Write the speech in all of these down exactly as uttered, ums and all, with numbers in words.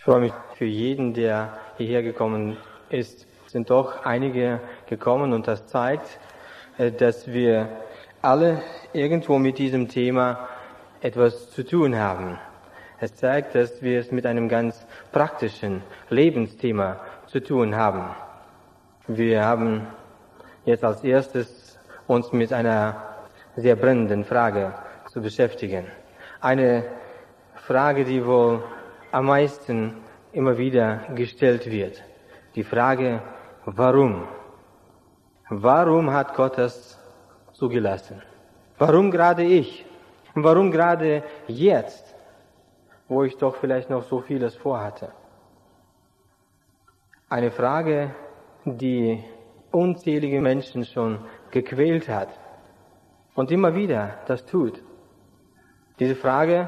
Ich freue mich für jeden, der hierher gekommen ist. Es sind doch einige gekommen und das zeigt, dass wir alle irgendwo mit diesem Thema etwas zu tun haben. Es zeigt, dass wir es mit einem ganz praktischen Lebensthema zu tun haben. Wir haben jetzt als erstes uns mit einer sehr brennenden Frage zu beschäftigen. Eine Frage, die wohl am meisten immer wieder gestellt wird. Die Frage, warum? Warum hat Gott das zugelassen? Warum gerade ich? Warum gerade jetzt, wo ich doch vielleicht noch so vieles vorhatte? Eine Frage, die unzählige Menschen schon gequält hat und immer wieder das tut. Diese Frage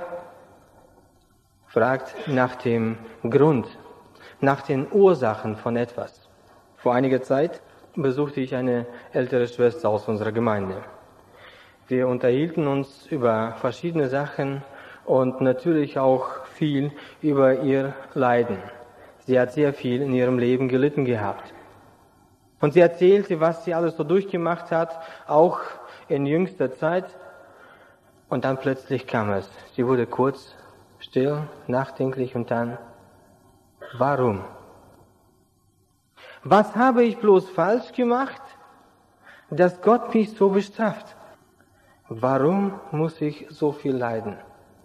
fragt nach dem Grund, nach den Ursachen von etwas. Vor einiger Zeit besuchte ich eine ältere Schwester aus unserer Gemeinde. Wir unterhielten uns über verschiedene Sachen und natürlich auch viel über ihr Leiden. Sie hat sehr viel in ihrem Leben gelitten gehabt. Und sie erzählte, was sie alles so durchgemacht hat, auch in jüngster Zeit. Und dann plötzlich kam es. Sie wurde kurz still, nachdenklich und dann, warum? Was habe ich bloß falsch gemacht, dass Gott mich so bestraft? Warum muss ich so viel leiden?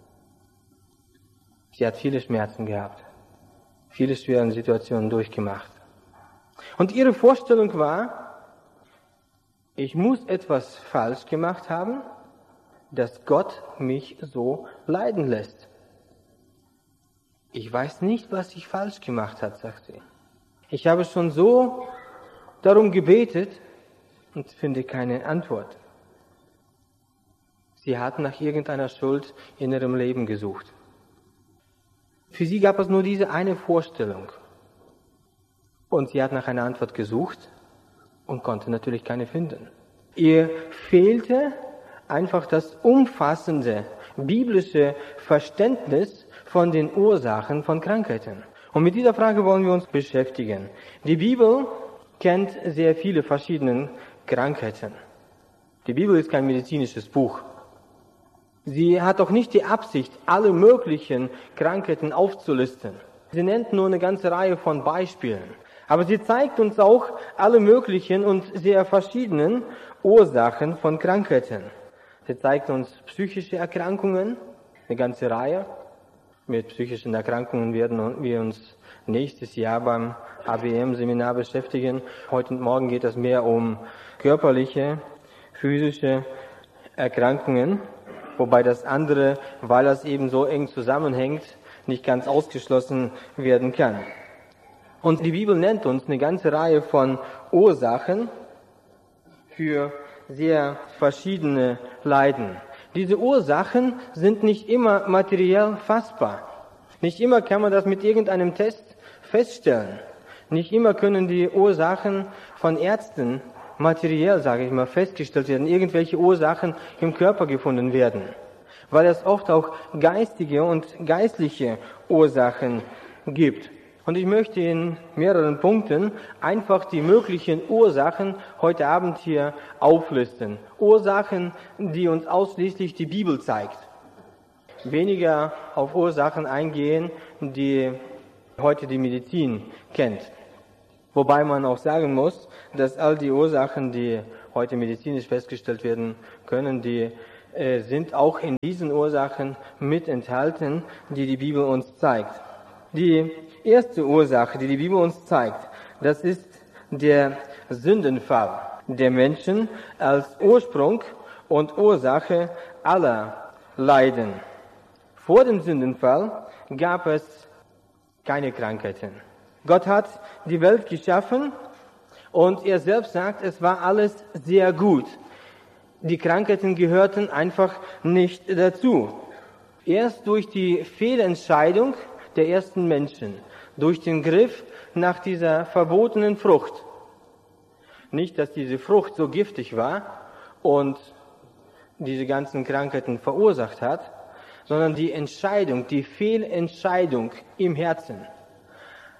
Sie hat viele Schmerzen gehabt, viele schwere Situationen durchgemacht. Und ihre Vorstellung war, ich muss etwas falsch gemacht haben, dass Gott mich so leiden lässt. Ich weiß nicht, was ich falsch gemacht habe, sagt sie. Ich habe schon so darum gebetet und finde keine Antwort. Sie hat nach irgendeiner Schuld in ihrem Leben gesucht. Für sie gab es nur diese eine Vorstellung. Und sie hat nach einer Antwort gesucht und konnte natürlich keine finden. Ihr fehlte einfach das umfassende biblische Verständnis von den Ursachen von Krankheiten. Und mit dieser Frage wollen wir uns beschäftigen. Die Bibel kennt sehr viele verschiedene Krankheiten. Die Bibel ist kein medizinisches Buch. Sie hat auch nicht die Absicht, alle möglichen Krankheiten aufzulisten. Sie nennt nur eine ganze Reihe von Beispielen. Aber sie zeigt uns auch alle möglichen und sehr verschiedenen Ursachen von Krankheiten. Sie zeigt uns psychische Erkrankungen, eine ganze Reihe. Mit psychischen Erkrankungen werden wir uns nächstes Jahr beim A B M-Seminar beschäftigen. Heute und morgen geht es mehr um körperliche, physische Erkrankungen, wobei das andere, weil das eben so eng zusammenhängt, nicht ganz ausgeschlossen werden kann. Und die Bibel nennt uns eine ganze Reihe von Ursachen für sehr verschiedene Leiden. Diese Ursachen sind nicht immer materiell fassbar. Nicht immer kann man das mit irgendeinem Test feststellen. Nicht immer können die Ursachen von Ärzten materiell, sage ich mal, festgestellt werden. Irgendwelche Ursachen im Körper gefunden werden. Weil es oft auch geistige und geistliche Ursachen gibt. Und ich möchte in mehreren Punkten einfach die möglichen Ursachen heute Abend hier auflisten. Ursachen, die uns ausschließlich die Bibel zeigt. Weniger auf Ursachen eingehen, die heute die Medizin kennt. Wobei man auch sagen muss, dass all die Ursachen, die heute medizinisch festgestellt werden können, die äh, sind auch in diesen Ursachen mit enthalten, die die Bibel uns zeigt. Die erste Ursache, die die Bibel uns zeigt, das ist der Sündenfall der Menschen als Ursprung und Ursache aller Leiden. Vor dem Sündenfall gab es keine Krankheiten. Gott hat die Welt geschaffen und er selbst sagt, es war alles sehr gut. Die Krankheiten gehörten einfach nicht dazu. Erst durch die Fehlentscheidung der ersten Menschen, durch den Griff nach dieser verbotenen Frucht. Nicht, dass diese Frucht so giftig war und diese ganzen Krankheiten verursacht hat, sondern die Entscheidung, die Fehlentscheidung im Herzen.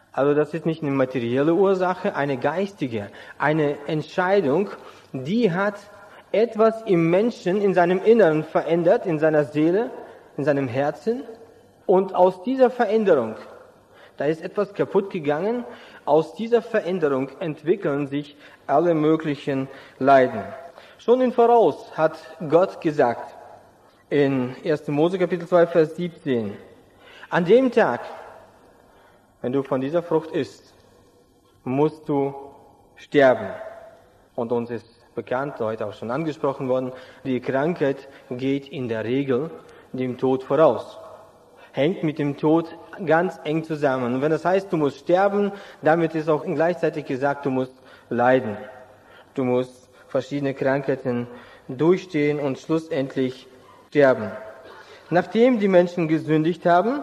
Also das ist nicht eine materielle Ursache, eine geistige, eine Entscheidung, die hat etwas im Menschen, in seinem Inneren verändert, in seiner Seele, in seinem Herzen. Und aus dieser Veränderung, da ist etwas kaputt gegangen, aus dieser Veränderung entwickeln sich alle möglichen Leiden. Schon im Voraus hat Gott gesagt, in erster Mose Kapitel zwei, Vers siebzehn, an dem Tag, wenn du von dieser Frucht isst, musst du sterben. Und uns ist bekannt, heute auch schon angesprochen worden, die Krankheit geht in der Regel dem Tod voraus. Hängt mit dem Tod ganz eng zusammen. Und wenn das heißt, du musst sterben, damit ist auch gleichzeitig gesagt, du musst leiden. Du musst verschiedene Krankheiten durchstehen und schlussendlich sterben. Nachdem die Menschen gesündigt haben,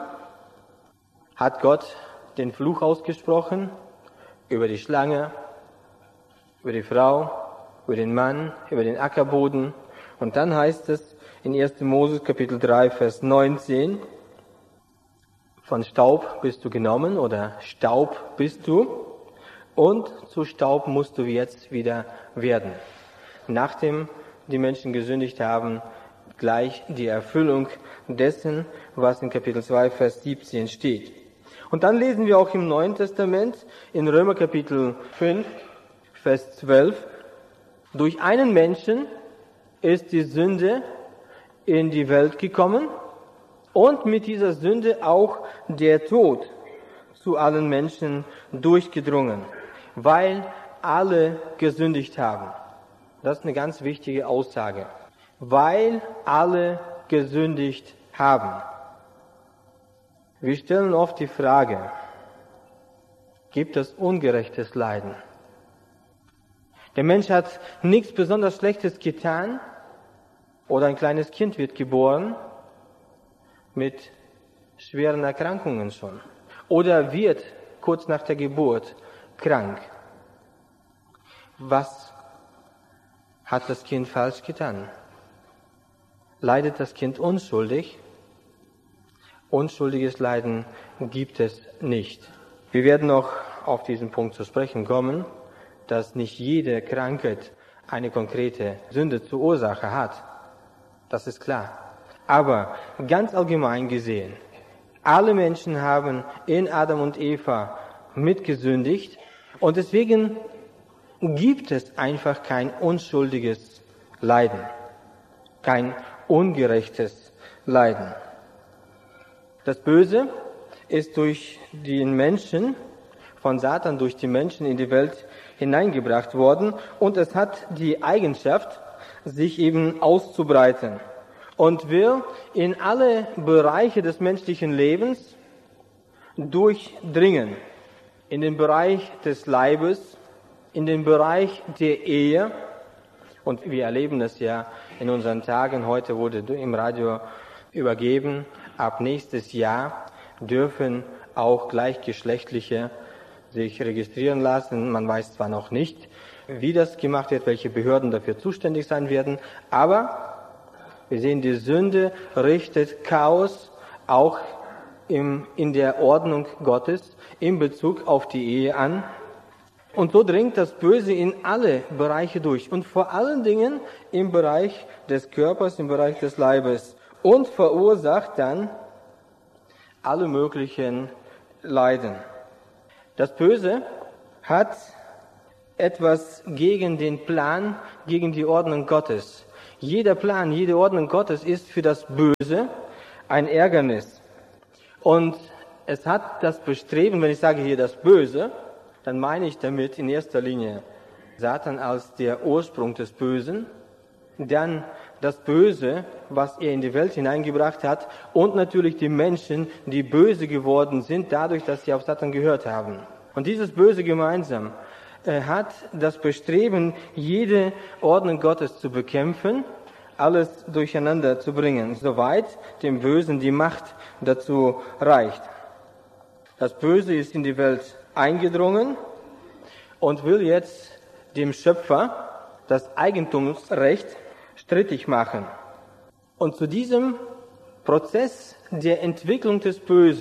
hat Gott den Fluch ausgesprochen über die Schlange, über die Frau, über den Mann, über den Ackerboden. Und dann heißt es in erster Mose Kapitel drei, Vers neunzehn, von Staub bist du genommen oder Staub bist du und zu Staub musst du jetzt wieder werden. Nachdem die Menschen gesündigt haben, gleich die Erfüllung dessen, was in Kapitel zwei, Vers siebzehn steht. Und dann lesen wir auch im Neuen Testament in Römer Kapitel fünf, Vers zwölf, durch einen Menschen ist die Sünde in die Welt gekommen und mit dieser Sünde auch der Tod zu allen Menschen durchgedrungen, weil alle gesündigt haben. Das ist eine ganz wichtige Aussage. Weil alle gesündigt haben. Wir stellen oft die Frage, gibt es ungerechtes Leiden? Der Mensch hat nichts besonders Schlechtes getan oder ein kleines Kind wird geboren mit schweren Erkrankungen schon oder wird kurz nach der Geburt krank. Was hat das Kind falsch getan? Leidet das Kind unschuldig? Unschuldiges Leiden gibt es nicht. Wir werden noch auf diesen Punkt zu sprechen kommen, dass nicht jede Krankheit eine konkrete Sünde zur Ursache hat. Das ist klar. Aber ganz allgemein gesehen, alle Menschen haben in Adam und Eva mitgesündigt und deswegen gibt es einfach kein unschuldiges Leiden, kein ungerechtes Leiden. Das Böse ist durch den Menschen, von Satan durch die Menschen in die Welt hineingebracht worden und es hat die Eigenschaft, sich eben auszubreiten und will in alle Bereiche des menschlichen Lebens durchdringen. In den Bereich des Leibes, in den Bereich der Ehe. Und wir erleben das ja in unseren Tagen. Heute wurde im Radio übergeben, ab nächstes Jahr dürfen auch Gleichgeschlechtliche sich registrieren lassen. Man weiß zwar noch nicht, wie das gemacht wird, welche Behörden dafür zuständig sein werden, aber wir sehen, die Sünde richtet Chaos auch im, in der Ordnung Gottes in Bezug auf die Ehe an. Und so dringt das Böse in alle Bereiche durch und vor allen Dingen im Bereich des Körpers, im Bereich des Leibes und verursacht dann alle möglichen Leiden. Das Böse hat etwas gegen den Plan, gegen die Ordnung Gottes. Jeder Plan, jede Ordnung Gottes ist für das Böse ein Ärgernis. Und es hat das Bestreben, wenn ich sage hier das Böse, dann meine ich damit in erster Linie Satan als der Ursprung des Bösen, dann das Böse, was er in die Welt hineingebracht hat und natürlich die Menschen, die böse geworden sind, dadurch, dass sie auf Satan gehört haben. Und dieses Böse gemeinsam äh, hat das Bestreben, jede Ordnung Gottes zu bekämpfen, alles durcheinander zu bringen, soweit dem Bösen die Macht dazu reicht. Das Böse ist in die Welt eingedrungen und will jetzt dem Schöpfer das Eigentumsrecht strittig machen. Und zu diesem Prozess der Entwicklung des Bösen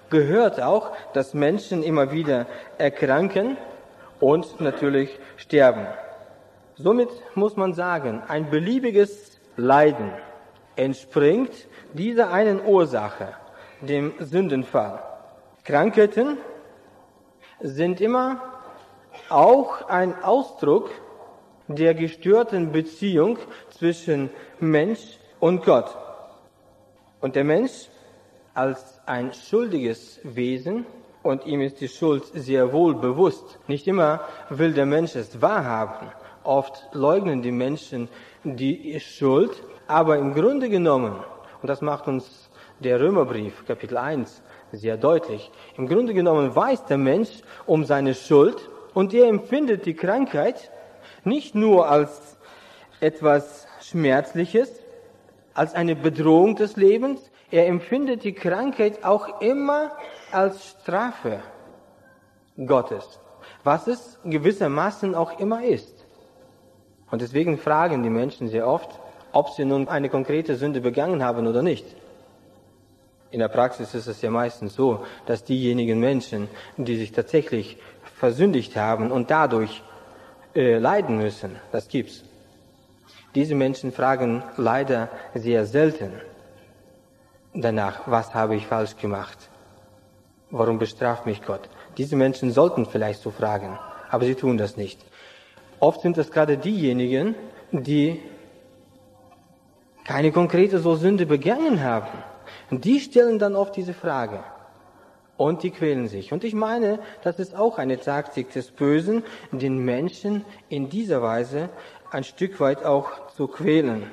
gehört auch, dass Menschen immer wieder erkranken und natürlich sterben. Somit muss man sagen, ein beliebiges Leiden entspringt dieser einen Ursache, dem Sündenfall. Krankheiten sind immer auch ein Ausdruck der gestörten Beziehung zwischen Mensch und Gott. Und der Mensch als ein schuldiges Wesen, und ihm ist die Schuld sehr wohl bewusst. Nicht immer will der Mensch es wahrhaben. Oft leugnen die Menschen die Schuld, aber im Grunde genommen, und das macht uns der Römerbrief, Kapitel eins, sehr deutlich, im Grunde genommen weiß der Mensch um seine Schuld und er empfindet die Krankheit nicht nur als etwas Schmerzliches, als eine Bedrohung des Lebens, er empfindet die Krankheit auch immer als Strafe Gottes, was es gewissermaßen auch immer ist. Und deswegen fragen die Menschen sehr oft, ob sie nun eine konkrete Sünde begangen haben oder nicht. In der Praxis ist es ja meistens so, dass diejenigen Menschen, die sich tatsächlich versündigt haben und dadurch äh, leiden müssen, das gibt's. Diese Menschen fragen leider sehr selten danach, was habe ich falsch gemacht? Warum bestraft mich Gott? Diese Menschen sollten vielleicht so fragen, aber sie tun das nicht. Oft sind es gerade diejenigen, die keine konkrete so Sünde begangen haben. Und die stellen dann oft diese Frage. Und die quälen sich. Und ich meine, das ist auch eine Taktik des Bösen, den Menschen in dieser Weise ein Stück weit auch zu quälen.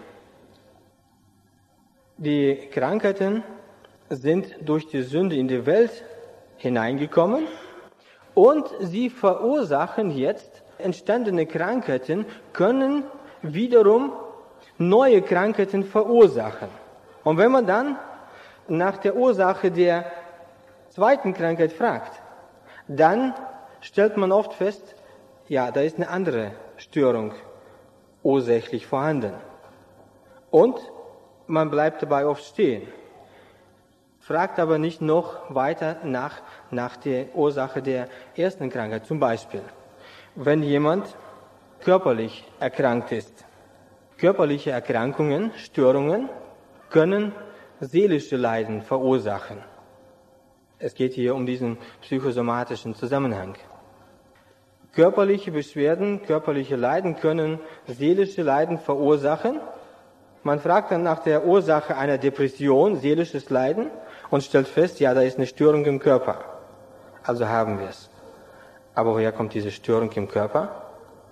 Die Krankheiten sind durch die Sünde in die Welt hineingekommen und sie verursachen jetzt entstandene Krankheiten, können wiederum neue Krankheiten verursachen. Und wenn man dann nach der Ursache der zweiten Krankheit fragt, dann stellt man oft fest, ja, da ist eine andere Störung ursächlich vorhanden. Und man bleibt dabei oft stehen, fragt aber nicht noch weiter nach, nach der Ursache der ersten Krankheit. Zum Beispiel, wenn jemand körperlich erkrankt ist. Körperliche Erkrankungen, Störungen können seelische Leiden verursachen. Es geht hier um diesen psychosomatischen Zusammenhang. Körperliche Beschwerden, körperliche Leiden können seelische Leiden verursachen. Man fragt dann nach der Ursache einer Depression, seelisches Leiden, und stellt fest, ja, da ist eine Störung im Körper. Also haben wir es. Aber woher kommt diese Störung im Körper?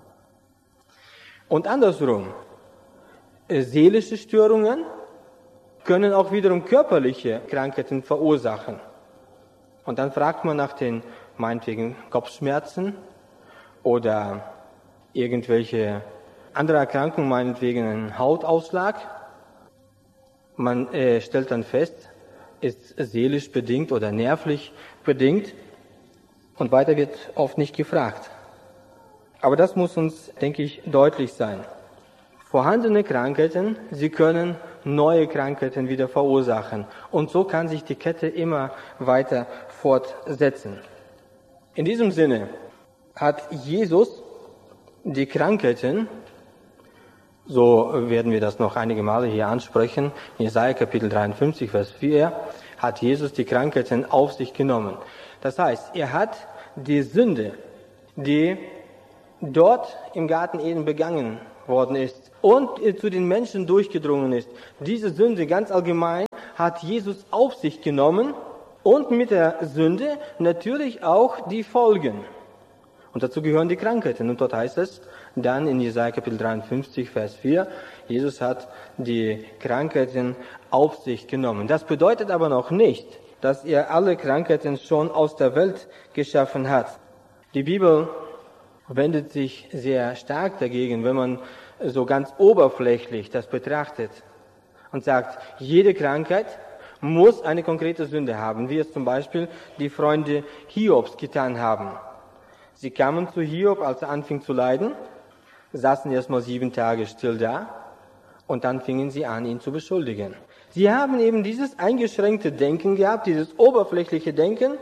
Und andersrum, seelische Störungen können auch wiederum körperliche Krankheiten verursachen. Und dann fragt man nach den, meinetwegen, Kopfschmerzen oder irgendwelche andere Erkrankungen, meinetwegen einen Hautausschlag. Man äh, stellt dann fest, ist seelisch bedingt oder nervlich bedingt, und weiter wird oft nicht gefragt. Aber das muss uns, denke ich, deutlich sein. Vorhandene Krankheiten, sie können neue Krankheiten wieder verursachen. Und so kann sich die Kette immer weiter fortsetzen. In diesem Sinne hat Jesus die Krankheiten, so werden wir das noch einige Male hier ansprechen, in Jesaja Kapitel dreiundfünfzig, Vers vier, hat Jesus die Krankheiten auf sich genommen. Das heißt, er hat die Sünde, die dort im Garten Eden begangen worden ist und zu den Menschen durchgedrungen ist, diese Sünde ganz allgemein hat Jesus auf sich genommen und mit der Sünde natürlich auch die Folgen. Und dazu gehören die Krankheiten. Und dort heißt es dann in Jesaja Kapitel dreiundfünfzig, Vers vier, Jesus hat die Krankheiten auf sich genommen. Das bedeutet aber noch nicht, dass er alle Krankheiten schon aus der Welt geschaffen hat. Die Bibel wendet sich sehr stark dagegen, wenn man so ganz oberflächlich das betrachtet und sagt, jede Krankheit muss eine konkrete Sünde haben, wie es zum Beispiel die Freunde Hiobs getan haben. Sie kamen zu Hiob, als er anfing zu leiden, saßen erst mal sieben Tage still da und dann fingen sie an, ihn zu beschuldigen. Sie haben eben dieses eingeschränkte Denken gehabt, dieses oberflächliche Denken.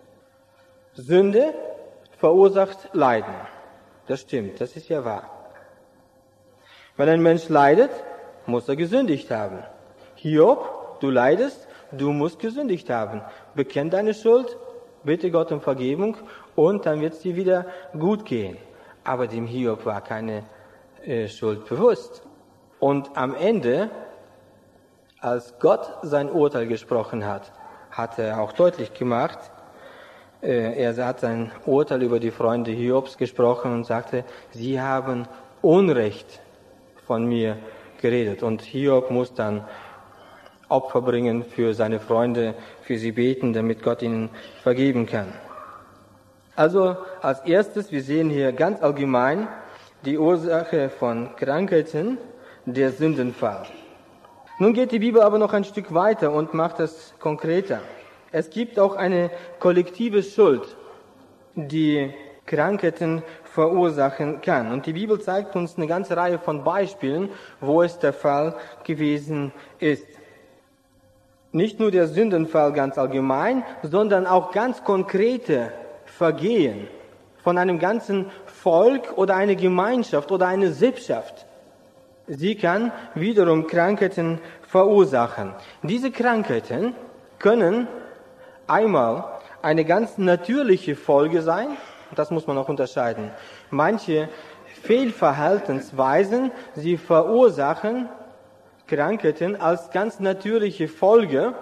Sünde verursacht Leiden. Das stimmt, das ist ja wahr. Wenn ein Mensch leidet, muss er gesündigt haben. Hiob, du leidest, du musst gesündigt haben. Bekenn deine Schuld, bitte Gott um Vergebung und dann wird es dir wieder gut gehen. Aber dem Hiob war keine äh, Schuld bewusst. Und am Ende, als Gott sein Urteil gesprochen hat, hat er auch deutlich gemacht, äh, er hat sein Urteil über die Freunde Hiobs gesprochen und sagte, sie haben Unrecht von mir geredet. Und Hiob muss dann Opfer bringen für seine Freunde, für sie beten, damit Gott ihnen vergeben kann. Also als erstes, wir sehen hier ganz allgemein die Ursache von Krankheiten, der Sündenfall. Nun geht die Bibel aber noch ein Stück weiter und macht es konkreter. Es gibt auch eine kollektive Schuld, die Krankheiten verursachen kann. Und die Bibel zeigt uns eine ganze Reihe von Beispielen, wo es der Fall gewesen ist. Nicht nur der Sündenfall ganz allgemein, sondern auch ganz konkrete Vergehen von einem ganzen Volk oder einer Gemeinschaft oder einer Sippschaft. Sie kann wiederum Krankheiten verursachen. Diese Krankheiten können einmal eine ganz natürliche Folge sein, das muss man auch unterscheiden. Manche Fehlverhaltensweisen, sie verursachen Krankheiten als ganz natürliche Folge,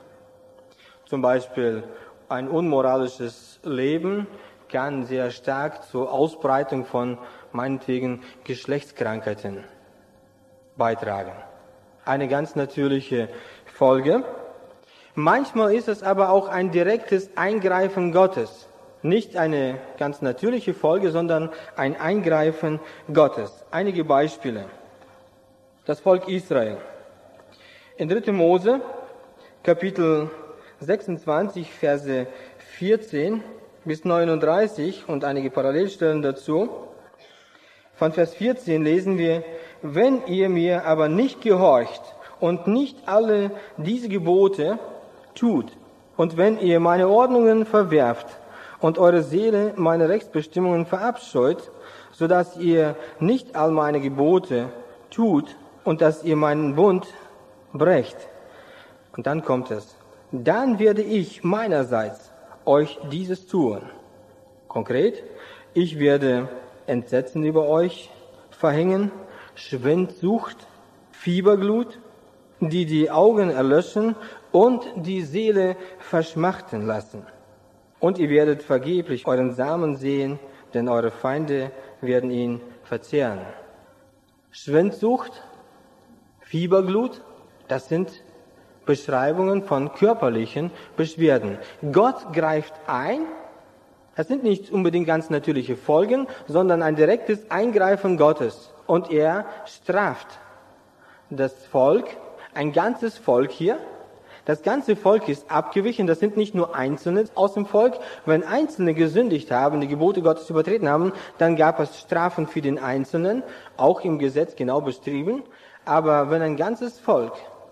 zum Beispiel ein unmoralisches Leben kann sehr stark zur Ausbreitung von meinetwegen Geschlechtskrankheiten beitragen. Eine ganz natürliche Folge. Manchmal ist es aber auch ein direktes Eingreifen Gottes. Nicht eine ganz natürliche Folge, sondern ein Eingreifen Gottes. Einige Beispiele. Das Volk Israel. In dritter Mose, Kapitel sechsundzwanzig, Verse vierzehn bis neununddreißig und einige Parallelstellen dazu. Von Vers vierzehn lesen wir, wenn ihr mir aber nicht gehorcht und nicht alle diese Gebote tut, und wenn ihr meine Ordnungen verwerft und eure Seele meine Rechtsbestimmungen verabscheut, so dass ihr nicht all meine Gebote tut und dass ihr meinen Bund brecht. Und dann kommt es. Dann werde ich meinerseits euch dieses tun. Konkret, ich werde Entsetzen über euch verhängen, Schwindsucht, Fieberglut, die die Augen erlöschen und die Seele verschmachten lassen. Und ihr werdet vergeblich euren Samen sehen, denn eure Feinde werden ihn verzehren. Schwindsucht, Fieberglut, das sind Beschreibungen von körperlichen Beschwerden. Gott greift ein. Das sind nicht unbedingt ganz natürliche Folgen, sondern ein direktes Eingreifen Gottes. Und er straft das Volk, ein ganzes Volk hier. Das ganze Volk ist abgewichen, das sind nicht nur Einzelne aus dem Volk. Wenn Einzelne gesündigt haben, die Gebote Gottes übertreten haben, dann gab es Strafen für den Einzelnen, auch im Gesetz genau beschrieben. Aber wenn ein ganzes Volk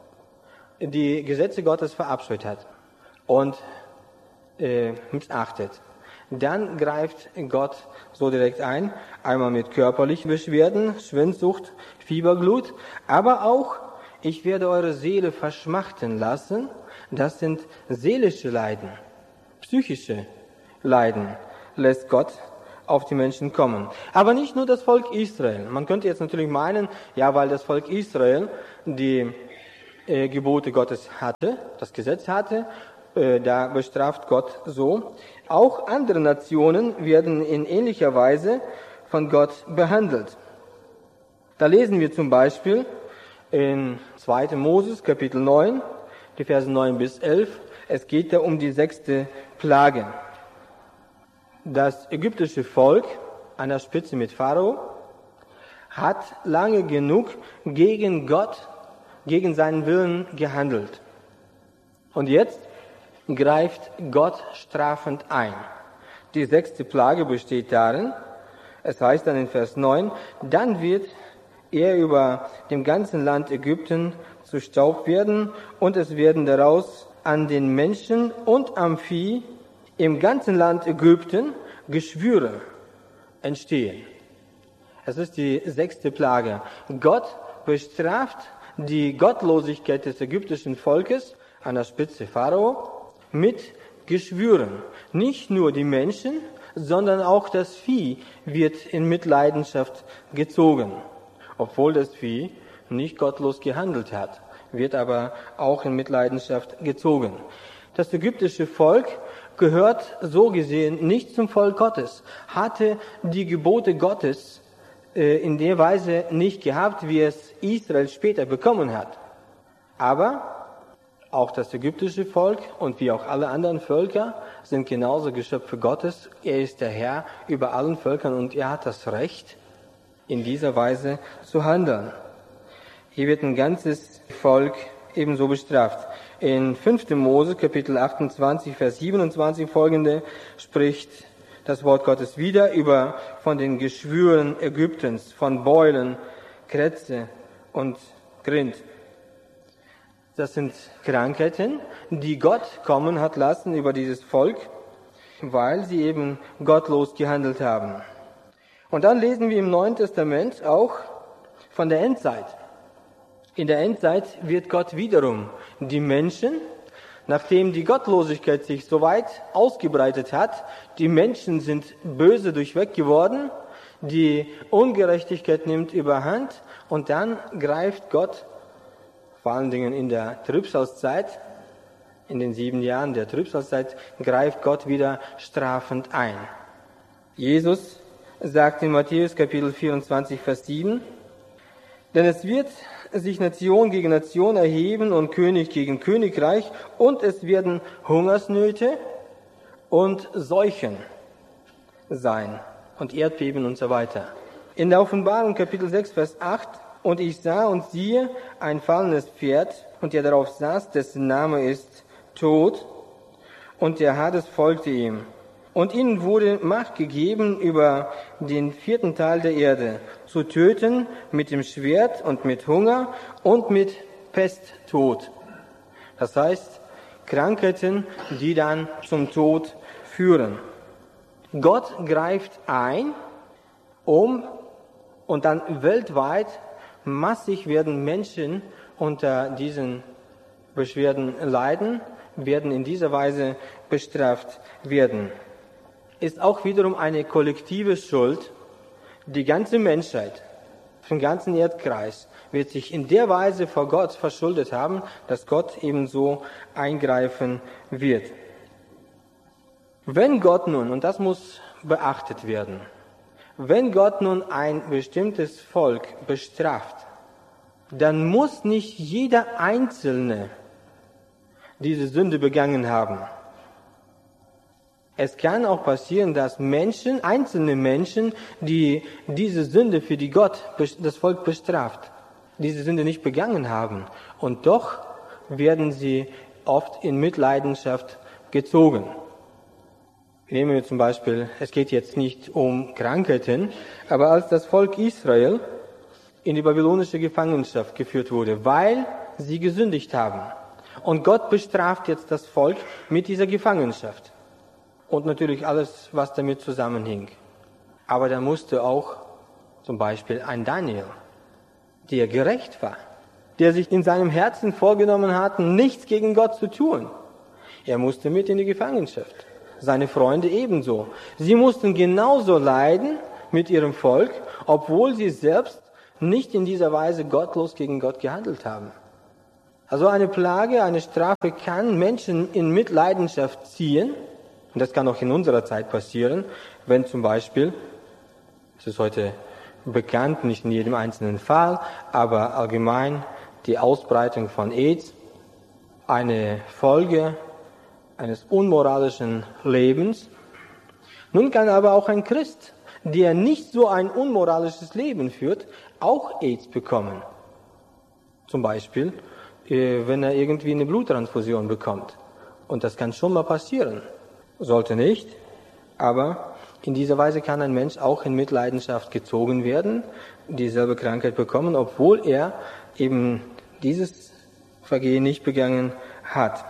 die Gesetze Gottes verabscheut hat und äh, missachtet, dann greift Gott so direkt ein, einmal mit körperlichen Beschwerden, Schwindsucht, Fieberglut, aber auch, ich werde eure Seele verschmachten lassen, das sind seelische Leiden, psychische Leiden, lässt Gott auf die Menschen kommen. Aber nicht nur das Volk Israel. Man könnte jetzt natürlich meinen, ja, weil das Volk Israel die äh, Gebote Gottes hatte, das Gesetz hatte, äh, da bestraft Gott so. Auch andere Nationen werden in ähnlicher Weise von Gott behandelt. Da lesen wir zum Beispiel in zweiter Moses, Kapitel neun, die Verse neun bis elf. Es geht da um die sechste Plage. Das ägyptische Volk, an der Spitze mit Pharao, hat lange genug gegen Gott, gegen seinen Willen gehandelt. Und jetzt greift Gott strafend ein. Die sechste Plage besteht darin, es heißt dann in Vers neun, dann wird er über dem ganzen Land Ägypten zu Staub werden, und es werden daraus an den Menschen und am Vieh im ganzen Land Ägypten Geschwüre entstehen. Es ist die sechste Plage. Gott bestraft die Gottlosigkeit des ägyptischen Volkes an der Spitze Pharao mit Geschwüren. Nicht nur die Menschen, sondern auch das Vieh wird in Mitleidenschaft gezogen. Obwohl das Vieh nicht gottlos gehandelt hat, wird aber auch in Mitleidenschaft gezogen. Das ägyptische Volk gehört so gesehen nicht zum Volk Gottes, hatte die Gebote Gottes äh, in der Weise nicht gehabt, wie es Israel später bekommen hat. Aber auch das ägyptische Volk und wie auch alle anderen Völker sind genauso Geschöpfe Gottes. Er ist der Herr über allen Völkern und er hat das Recht, in dieser Weise zu handeln. Hier wird ein ganzes Volk ebenso bestraft. In fünften Mose, Kapitel achtundzwanzig, Vers siebenundzwanzig folgende, spricht das Wort Gottes wieder über von den Geschwüren Ägyptens, von Beulen, Krätze und Grind. Das sind Krankheiten, die Gott kommen hat lassen über dieses Volk, weil sie eben gottlos gehandelt haben. Und dann lesen wir im Neuen Testament auch von der Endzeit. In der Endzeit wird Gott wiederum die Menschen, nachdem die Gottlosigkeit sich so weit ausgebreitet hat, die Menschen sind böse durchweg geworden, die Ungerechtigkeit nimmt überhand und dann greift Gott, vor allen Dingen in der Trübsalzeit, in den sieben Jahren der Trübsalzeit, greift Gott wieder strafend ein. Jesus sagt in Matthäus Kapitel vierundzwanzig, Vers sieben, denn es wird sich Nation gegen Nation erheben und König gegen Königreich und es werden Hungersnöte und Seuchen sein und Erdbeben und so weiter. In der Offenbarung Kapitel sechs, Vers acht, und ich sah und siehe ein fallendes Pferd und der darauf saß, dessen Name ist Tod und der Hades folgte ihm. Und ihnen wurde Macht gegeben, über den vierten Teil der Erde zu töten mit dem Schwert und mit Hunger und mit Pesttod. Das heißt, Krankheiten, die dann zum Tod führen. Gott greift ein, um, und dann weltweit massig werden Menschen unter diesen Beschwerden leiden, werden in dieser Weise bestraft werden. Ist auch wiederum eine kollektive Schuld. Die ganze Menschheit, den ganzen Erdkreis, wird sich in der Weise vor Gott verschuldet haben, dass Gott ebenso eingreifen wird. Wenn Gott nun, und das muss beachtet werden, wenn Gott nun ein bestimmtes Volk bestraft, dann muss nicht jeder Einzelne diese Sünde begangen haben. Es kann auch passieren, dass Menschen, einzelne Menschen, die diese Sünde, für die Gott das Volk bestraft, diese Sünde nicht begangen haben. Und doch werden sie oft in Mitleidenschaft gezogen. Nehmen wir zum Beispiel, es geht jetzt nicht um Krankheiten, aber als das Volk Israel in die babylonische Gefangenschaft geführt wurde, weil sie gesündigt haben. Und Gott bestraft jetzt das Volk mit dieser Gefangenschaft. Und natürlich alles, was damit zusammenhing. Aber da musste auch zum Beispiel ein Daniel, der gerecht war, der sich in seinem Herzen vorgenommen hat, nichts gegen Gott zu tun. Er musste mit in die Gefangenschaft. Seine Freunde ebenso. Sie mussten genauso leiden mit ihrem Volk, obwohl sie selbst nicht in dieser Weise gottlos gegen Gott gehandelt haben. Also eine Plage, eine Strafe kann Menschen in Mitleidenschaft ziehen. Und das kann auch in unserer Zeit passieren, wenn zum Beispiel, es ist heute bekannt, nicht in jedem einzelnen Fall, aber allgemein die Ausbreitung von AIDS eine Folge eines unmoralischen Lebens. Nun kann aber auch ein Christ, der nicht so ein unmoralisches Leben führt, auch AIDS bekommen. Zum Beispiel, wenn er irgendwie eine Bluttransfusion bekommt. Und das kann schon mal passieren. Sollte nicht, aber In dieser Weise kann ein Mensch auch in Mitleidenschaft gezogen werden, dieselbe Krankheit bekommen, obwohl er eben dieses Vergehen nicht begangen hat.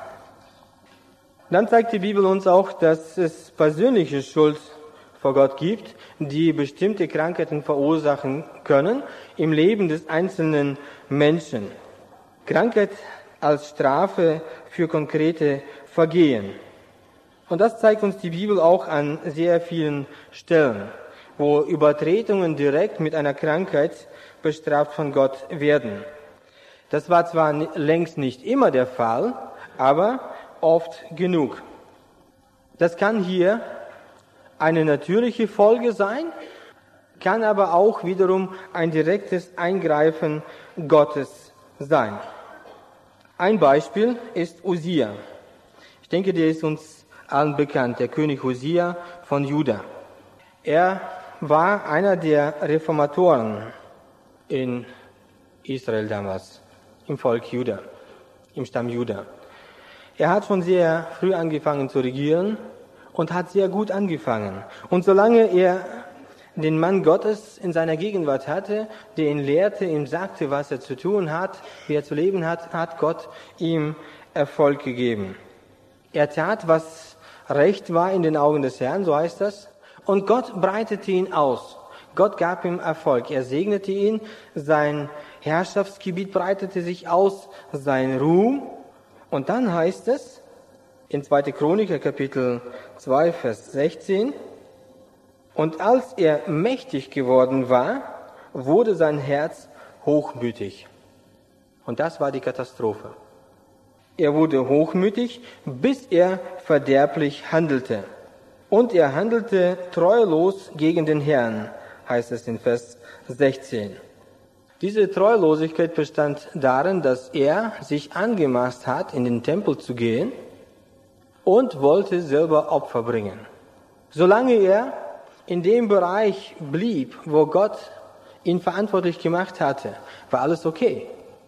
Dann zeigt die Bibel uns auch, dass es persönliche Schuld vor Gott gibt, die bestimmte Krankheiten verursachen können im Leben des einzelnen Menschen. Krankheit als Strafe für konkrete Vergehen. Und das zeigt uns die Bibel auch an sehr vielen Stellen, wo Übertretungen direkt mit einer Krankheit bestraft von Gott werden. Das war zwar längst nicht immer der Fall, aber oft genug. Das kann hier eine natürliche Folge sein, kann aber auch wiederum ein direktes Eingreifen Gottes sein. Ein Beispiel ist Usia. Ich denke, der ist uns allen bekannt, der König Usia von Juda. Er war einer der Reformatoren in Israel damals, im Volk Juda, im Stamm Juda. Er hat schon sehr früh angefangen zu regieren und hat sehr gut angefangen. Und solange er den Mann Gottes in seiner Gegenwart hatte, der ihn lehrte, ihm sagte, was er zu tun hat, wie er zu leben hat, hat Gott ihm Erfolg gegeben. Er tat, was recht war in den Augen des Herrn, so heißt das, und Gott breitete ihn aus. Gott gab ihm Erfolg. Er segnete ihn, sein Herrschaftsgebiet breitete sich aus, sein Ruhm. Und dann heißt es in zweiter Chroniker Kapitel zwei, Vers sechzehn, und als er mächtig geworden war, wurde sein Herz hochmütig. Und das war die Katastrophe. Er wurde hochmütig, bis er verderblich handelte. Und er handelte treulos gegen den Herrn, heißt es in Vers sechzehn. Diese Treulosigkeit bestand darin, dass er sich angemaßt hat, in den Tempel zu gehen und wollte selber Opfer bringen. Solange er in dem Bereich blieb, wo Gott ihn verantwortlich gemacht hatte, war alles okay.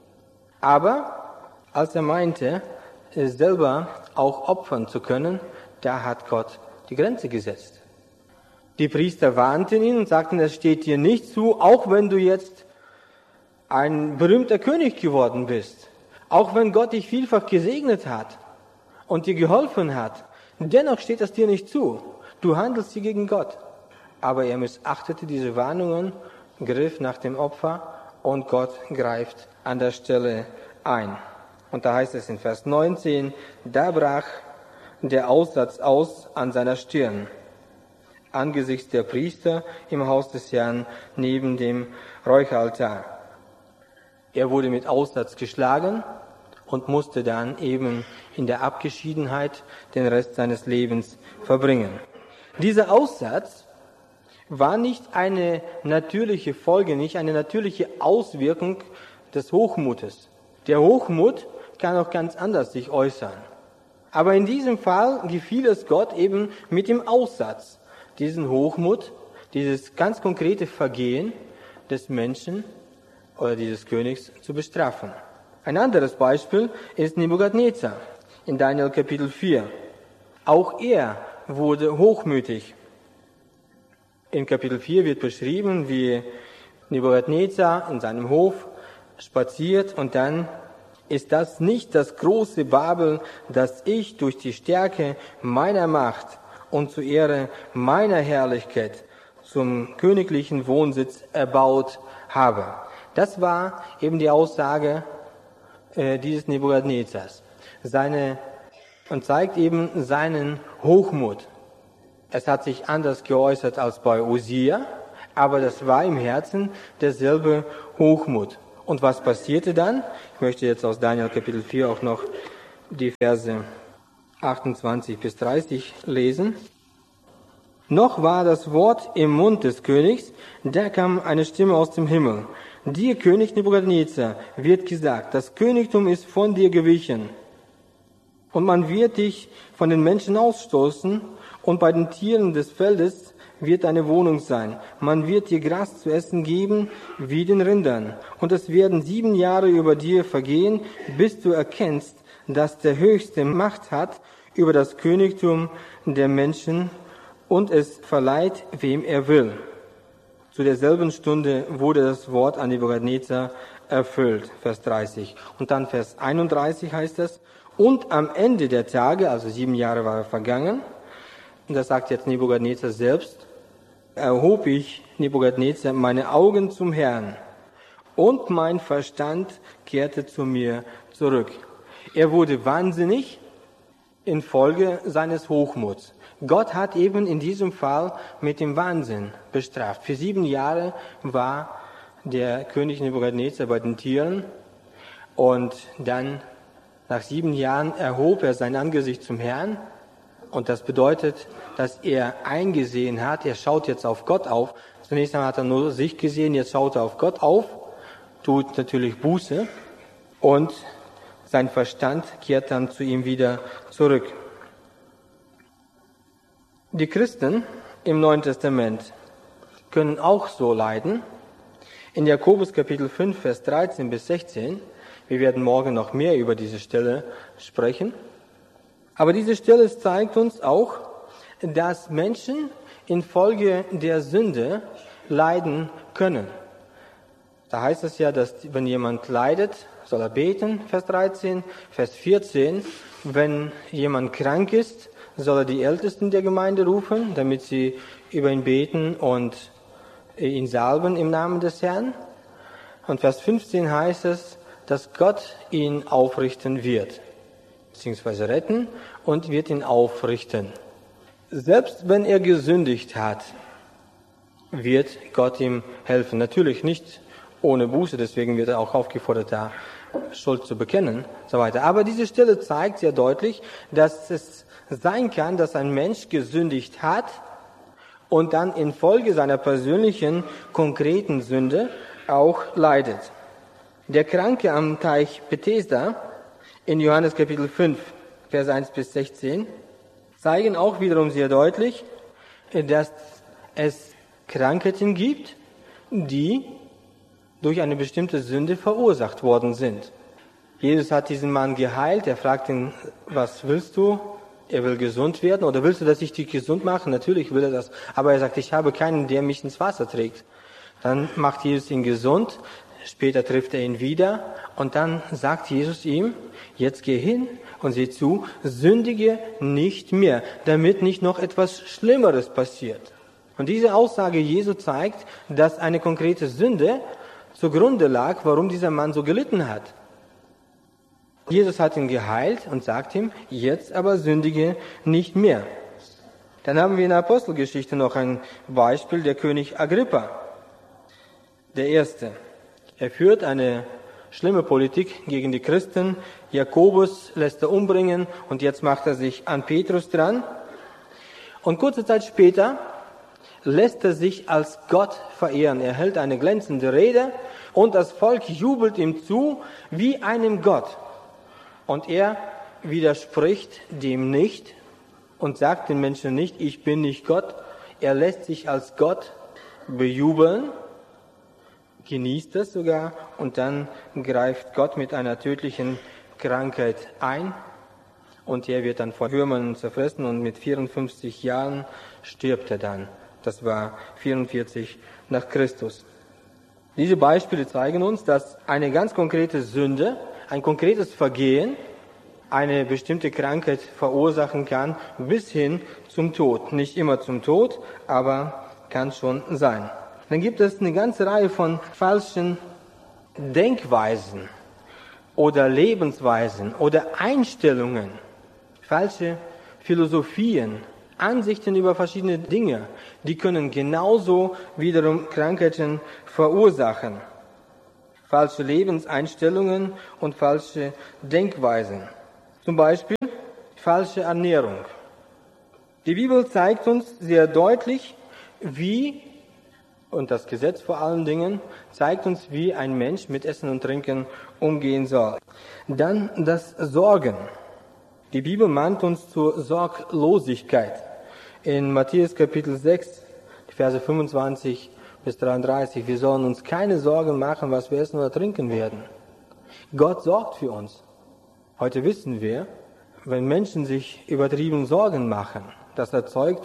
Aber als er meinte, selber auch opfern zu können, da hat Gott die Grenze gesetzt. Die Priester warnten ihn und sagten, es steht dir nicht zu, auch wenn du jetzt ein berühmter König geworden bist, auch wenn Gott dich vielfach gesegnet hat und dir geholfen hat, dennoch steht es dir nicht zu. Du handelst hier gegen Gott. Aber er missachtete diese Warnungen, griff nach dem Opfer und Gott greift an der Stelle ein. Und da heißt es in Vers neunzehn, da brach der Aussatz aus an seiner Stirn, angesichts der Priester im Haus des Herrn neben dem Räucheraltar. Er wurde mit Aussatz geschlagen und musste dann eben in der Abgeschiedenheit den Rest seines Lebens verbringen. Dieser Aussatz war nicht eine natürliche Folge, nicht eine natürliche Auswirkung des Hochmutes. Der Hochmut kann auch ganz anders sich äußern. Aber in diesem Fall gefiel es Gott eben mit dem Aussatz, diesen Hochmut, dieses ganz konkrete Vergehen des Menschen oder dieses Königs zu bestrafen. Ein anderes Beispiel ist Nebukadnezar in Daniel Kapitel vier. Auch er wurde hochmütig. In Kapitel vier wird beschrieben, wie Nebukadnezar in seinem Hof spaziert und dann ist das nicht das große Babel, das ich durch die Stärke meiner Macht und zur Ehre meiner Herrlichkeit zum königlichen Wohnsitz erbaut habe. Das war eben die Aussage äh, dieses Nebukadnezars. Seine, und zeigt eben seinen Hochmut. Es hat sich anders geäußert als bei Usia, aber das war im Herzen derselbe Hochmut. Und was passierte dann? Ich möchte jetzt aus Daniel Kapitel vier auch noch die Verse achtundzwanzig bis dreißig lesen. Noch war das Wort im Mund des Königs, da kam eine Stimme aus dem Himmel. Dir, König Nebukadnezar, wird gesagt, das Königtum ist von dir gewichen. Und man wird dich von den Menschen ausstoßen, und bei den Tieren des Feldes wird deine Wohnung sein. Man wird dir Gras zu essen geben wie den Rindern. Und es werden sieben Jahre über dir vergehen, bis du erkennst, dass der Höchste Macht hat über das Königtum der Menschen und es verleiht, wem er will. Zu derselben Stunde wurde das Wort an Nebukadnezar erfüllt, Vers dreißig. Und dann Vers einunddreißig heißt es, und am Ende der Tage, also sieben Jahre waren vergangen, und das sagt jetzt Nebukadnezar selbst, erhob ich, Nebukadnezar, meine Augen zum Herrn, und mein Verstand kehrte zu mir zurück. Er wurde wahnsinnig infolge seines Hochmuts. Gott hat eben in diesem Fall mit dem Wahnsinn bestraft. Für sieben Jahre war der König Nebukadnezar bei den Tieren und dann nach sieben Jahren erhob er sein Angesicht zum Herrn und das bedeutet, dass er eingesehen hat, er schaut jetzt auf Gott auf. Zunächst einmal hat er nur sich gesehen, jetzt schaut er auf Gott auf, tut natürlich Buße und sein Verstand kehrt dann zu ihm wieder zurück. Die Christen im Neuen Testament können auch so leiden. In Jakobus Kapitel fünf, Vers dreizehn bis sechzehn, wir werden morgen noch mehr über diese Stelle sprechen, aber diese Stelle zeigt uns auch, dass Menschen infolge der Sünde leiden können. Da heißt es ja, dass wenn jemand leidet, soll er beten, Vers dreizehn, Vers vierzehn, wenn jemand krank ist, soll er die Ältesten der Gemeinde rufen, damit sie über ihn beten und ihn salben im Namen des Herrn. Und Vers fünfzehn heißt es, dass Gott ihn aufrichten wird, beziehungsweise retten und wird ihn aufrichten. Selbst wenn er gesündigt hat, wird Gott ihm helfen. Natürlich nicht ohne Buße, deswegen wird er auch aufgefordert, da Schuld zu bekennen, so weiter. Aber diese Stelle zeigt sehr deutlich, dass es sein kann, dass ein Mensch gesündigt hat und dann infolge seiner persönlichen, konkreten Sünde auch leidet. Der Kranke am Teich Bethesda in Johannes Kapitel fünf, Vers eins bis sechzehn zeigen auch wiederum sehr deutlich, dass es Krankheiten gibt, die durch eine bestimmte Sünde verursacht worden sind. Jesus hat diesen Mann geheilt, er fragt ihn, was willst du? Er will gesund werden, oder willst du, dass ich dich gesund mache? Natürlich will er das, aber er sagt, ich habe keinen, der mich ins Wasser trägt. Dann macht Jesus ihn gesund, später trifft er ihn wieder und dann sagt Jesus ihm, jetzt geh hin und sieh zu, sündige nicht mehr, damit nicht noch etwas Schlimmeres passiert. Und diese Aussage Jesu zeigt, dass eine konkrete Sünde zugrunde lag, warum dieser Mann so gelitten hat. Jesus hat ihn geheilt und sagt ihm, jetzt aber sündige nicht mehr. Dann haben wir in der Apostelgeschichte noch ein Beispiel, der König Agrippa. Der Erste. Er führt eine schlimme Politik gegen die Christen. Jakobus lässt er umbringen und jetzt macht er sich an Petrus dran. Und kurze Zeit später lässt er sich als Gott verehren. Er hält eine glänzende Rede und das Volk jubelt ihm zu wie einem Gott. Und er widerspricht dem nicht und sagt den Menschen nicht, ich bin nicht Gott. Er lässt sich als Gott bejubeln, genießt es sogar und dann greift Gott mit einer tödlichen Krankheit ein und er wird dann von Würmern zerfressen und mit vierundfünfzig Jahren stirbt er dann. Das war vierundvierzig nach Christus. Diese Beispiele zeigen uns, dass eine ganz konkrete Sünde, ein konkretes Vergehen eine bestimmte Krankheit verursachen kann, bis hin zum Tod. Nicht immer zum Tod, aber kann schon sein. Dann gibt es eine ganze Reihe von falschen Denkweisen oder Lebensweisen oder Einstellungen, falsche Philosophien, Ansichten über verschiedene Dinge, die können genauso wiederum Krankheiten verursachen. Falsche Lebenseinstellungen und falsche Denkweisen. Zum Beispiel falsche Ernährung. Die Bibel zeigt uns sehr deutlich, wie, und das Gesetz vor allen Dingen, zeigt uns, wie ein Mensch mit Essen und Trinken umgehen soll. Dann das Sorgen. Die Bibel mahnt uns zur Sorglosigkeit. In Matthäus Kapitel sechs, die Verse fünfundzwanzig bis dreiunddreißig, wir sollen uns keine Sorgen machen, was wir essen oder trinken werden. Gott sorgt für uns. Heute wissen wir, wenn Menschen sich übertrieben Sorgen machen, das erzeugt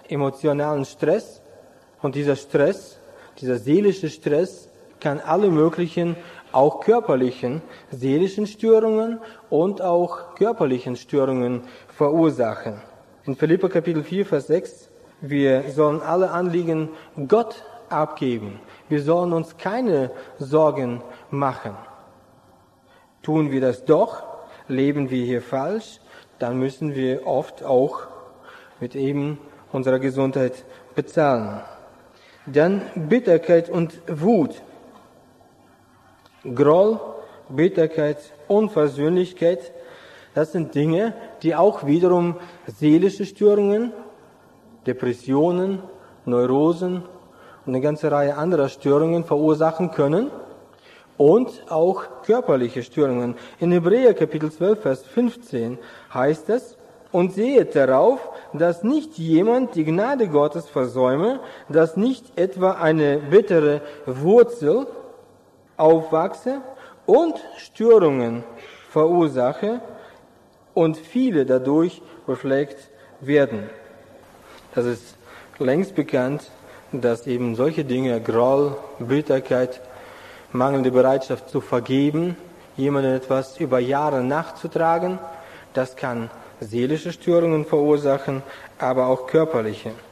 emotionalen Stress. Und dieser Stress, dieser seelische Stress, kann alle möglichen, auch körperlichen, seelischen Störungen und auch körperlichen Störungen verursachen. In Philipper Kapitel vier, Vers sechs, wir sollen alle Anliegen Gott abgeben. Wir sollen uns keine Sorgen machen. Tun wir das doch, leben wir hier falsch, dann müssen wir oft auch mit eben unserer Gesundheit bezahlen. Dann Bitterkeit und Wut. Groll, Bitterkeit, Unversöhnlichkeit, das sind Dinge, die auch wiederum seelische Störungen, Depressionen, Neurosen und eine ganze Reihe anderer Störungen verursachen können und auch körperliche Störungen. In Hebräer Kapitel zwölf, Vers fünfzehn heißt es, und sehet darauf, dass nicht jemand die Gnade Gottes versäume, dass nicht etwa eine bittere Wurzel aufwachse und Störungen verursache und viele dadurch befleckt werden. Das ist längst bekannt, dass eben solche Dinge, Groll, Bitterkeit, mangelnde Bereitschaft zu vergeben, jemandem etwas über Jahre nachzutragen, das kann seelische Störungen verursachen, aber auch körperliche.